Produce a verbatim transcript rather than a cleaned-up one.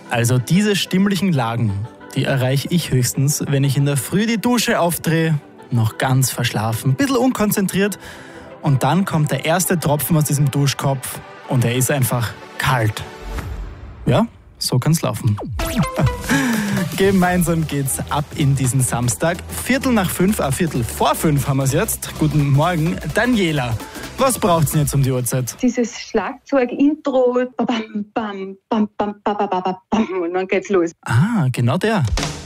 Also diese stimmlichen Lagen, die erreiche ich höchstens, wenn ich in der Früh die Dusche aufdrehe, noch ganz verschlafen, ein bisschen unkonzentriert und dann kommt der erste Tropfen aus diesem Duschkopf und er ist einfach kalt. Ja, so kann's laufen. Gemeinsam geht's ab in diesen Samstag. Viertel nach fünf, äh, Viertel vor fünf haben wir's jetzt. Guten Morgen, Daniela. Was braucht's denn jetzt um die Uhrzeit? Dieses Schlagzeug-Intro, bam, bam, bam, bam, bam, bam, bam, bam, und dann geht's los. Ah, genau der.